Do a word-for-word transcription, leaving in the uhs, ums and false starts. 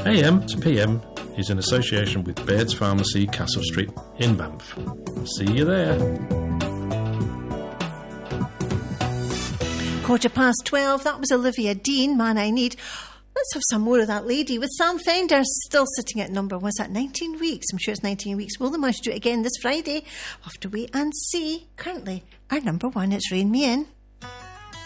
A M to P M is in association with Baird's Pharmacy, Castle Street in Banff. See you there. Quarter past twelve, that was Olivia Dean, Man I Need. Let's have some more of that lady with Sam Fender still sitting at number, was that nineteen weeks? I'm sure it's nineteen weeks. Will they manage to do it again this Friday? We'll have to wait and see. Currently, our number one, it's Rain Me In.